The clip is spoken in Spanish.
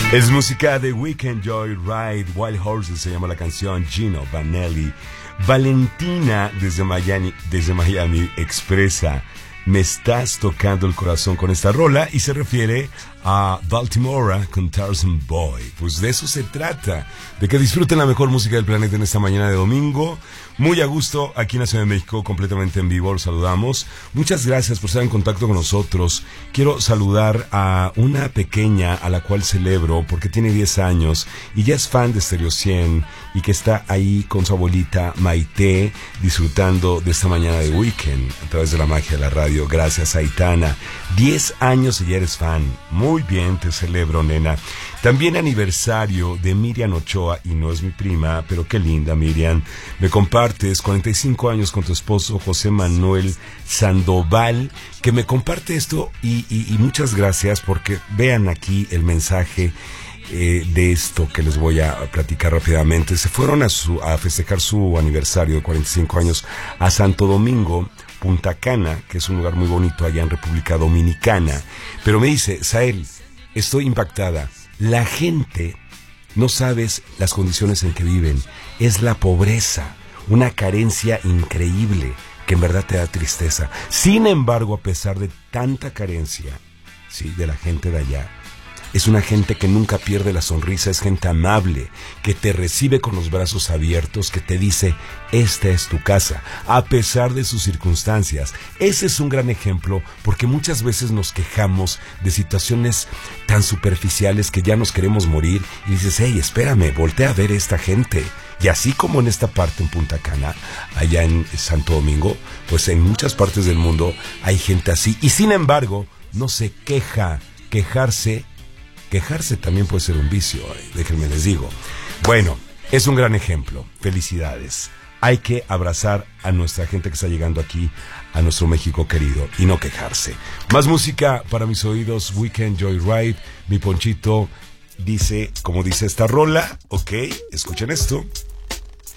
Es música de Weekend Joyride. Wild Horses se llama la canción. Gino Vanelli. Valentina desde Miami expresa: me estás tocando el corazón con esta rola, y se refiere a Baltimore con Tarzan Boy. Pues de eso se trata, de que disfruten la mejor música del planeta en esta mañana de domingo. Muy a gusto aquí en la Ciudad de México, completamente en vivo, los saludamos. Muchas gracias por estar en contacto con nosotros. Quiero saludar a una pequeña a la cual celebro porque tiene 10 años y ya es fan de Stereo 100 y que está ahí con su abuelita Maite disfrutando de esta mañana de Weekend a través de la magia de la radio. Gracias, Aitana. 10 años y ya eres fan. Muy bien, te celebro, nena. También aniversario de Miriam Ochoa, y no es mi prima, pero qué linda, Miriam. Me compartes 45 años con tu esposo José Manuel Sandoval, que me comparte esto y muchas gracias, porque vean aquí el mensaje de esto que les voy a platicar rápidamente. Se fueron a festejar su aniversario de 45 años a Santo Domingo, Punta Cana, que es un lugar muy bonito allá en República Dominicana. Pero me dice: Sael, estoy impactada. La gente, no sabes las condiciones en que viven. Es la pobreza, una carencia increíble que en verdad te da tristeza. Sin embargo, a pesar de tanta carencia, sí, de la gente de allá, es una gente que nunca pierde la sonrisa, es gente amable, que te recibe con los brazos abiertos, que te dice: esta es tu casa, a pesar de sus circunstancias. Ese es un gran ejemplo, porque muchas veces nos quejamos de situaciones tan superficiales que ya nos queremos morir, y dices: hey, espérame, voltea a ver esta gente. Y así como en esta parte en Punta Cana, allá en Santo Domingo, pues en muchas partes del mundo hay gente así, y sin embargo no se queja. Quejarse también puede ser un vicio, déjenme les digo. Bueno, es un gran ejemplo. Felicidades. Hay que abrazar a nuestra gente que está llegando aquí, a nuestro México querido, y no quejarse. Más música para mis oídos. Weekend Joyride. Mi Ponchito dice, como dice esta rola, ok, escuchen esto.